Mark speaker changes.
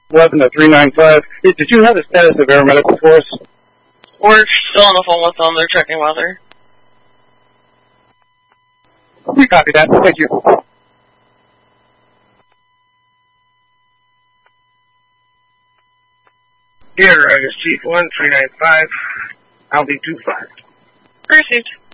Speaker 1: 11 to 395. Did you have the status of Air Medical Force?
Speaker 2: We're still on the phone with them. They're checking weather.
Speaker 1: We copy that. Thank you.
Speaker 3: Here, Chief 1395. I'll be 25.
Speaker 2: Received.